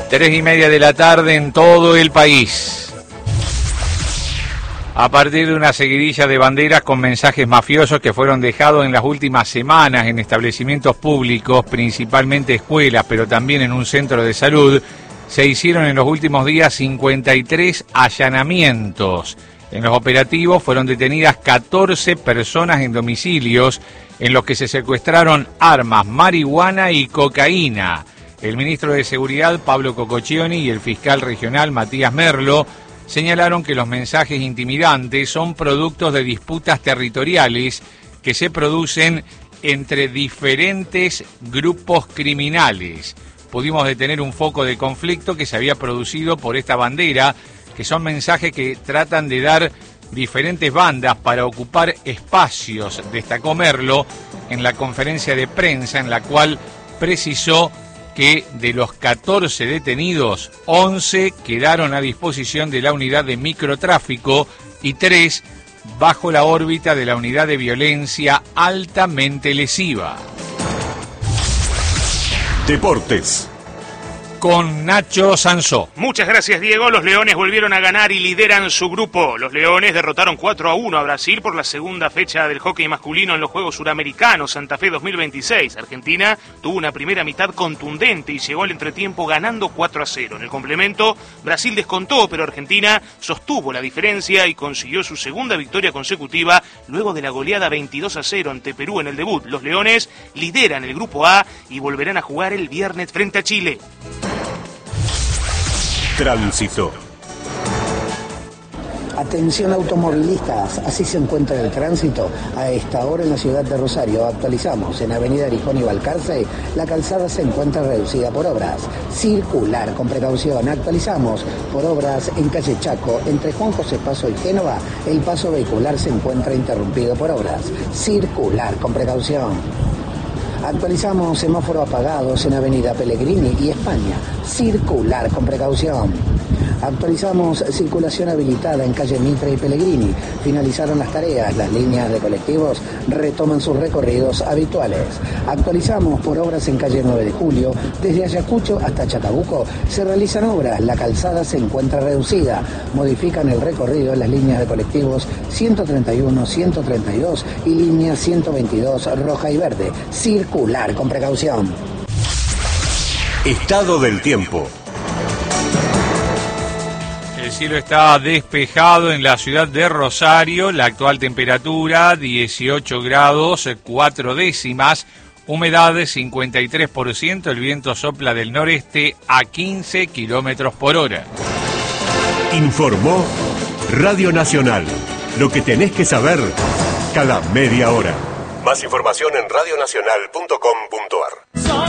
3:30 de la tarde en todo el país. A partir de una seguidilla de banderas con mensajes mafiosos que fueron dejados en las últimas semanas en establecimientos públicos, principalmente escuelas, pero también en un centro de salud, se hicieron en los últimos días 53 allanamientos. En los operativos fueron detenidas 14 personas en domicilios en los que se secuestraron armas, marihuana y cocaína. El ministro de Seguridad, Pablo Cococcioni, y el fiscal regional, Matías Merlo, señalaron que los mensajes intimidantes son productos de disputas territoriales que se producen entre diferentes grupos criminales. Pudimos detener un foco de conflicto que se había producido por esta bandera, que son mensajes que tratan de dar diferentes bandas para ocupar espacios, destacó Merlo en la conferencia de prensa en la cual precisó que de los 14 detenidos, 11 quedaron a disposición de la unidad de microtráfico y 3 bajo la órbita de la unidad de violencia altamente lesiva. Deportes. Con Nacho Sansó. Muchas gracias, Diego. Los Leones volvieron a ganar y lideran su grupo. Los Leones derrotaron 4-1 a Brasil por la segunda fecha del hockey masculino en los Juegos Suramericanos Santa Fe 2026. Argentina tuvo una primera mitad contundente y llegó al entretiempo ganando 4-0. En el complemento, Brasil descontó, pero Argentina sostuvo la diferencia y consiguió su segunda victoria consecutiva luego de la goleada 22-0 ante Perú en el debut. Los Leones lideran el grupo A y volverán a jugar el viernes frente a Chile. Tránsito. Atención automovilistas, así se encuentra el tránsito a esta hora en la ciudad de Rosario. Actualizamos en Avenida Arijón y Balcarce, la calzada se encuentra reducida por obras. Circular con precaución. Actualizamos por obras en calle Chaco, entre Juan José Paso y Génova, el paso vehicular se encuentra interrumpido por obras. Circular con precaución. Actualizamos semáforo apagados en Avenida Pellegrini y España. Circular con precaución. Actualizamos circulación habilitada en calle Mitre y Pellegrini. Finalizaron las tareas, las líneas de colectivos retoman sus recorridos habituales. Actualizamos por obras en calle 9 de Julio. Desde Ayacucho hasta Chacabuco se realizan obras. La calzada se encuentra reducida. Modifican el recorrido en las líneas de colectivos 131, 132 y línea 122 roja y verde. Circular con precaución. Estado del tiempo. El cielo está despejado en la ciudad de Rosario, la actual temperatura 18 grados 4 décimas, humedad 53%, el viento sopla del noreste a 15 kilómetros por hora. Informó Radio Nacional, lo que tenés que saber cada media hora. Más información en radionacional.com.ar.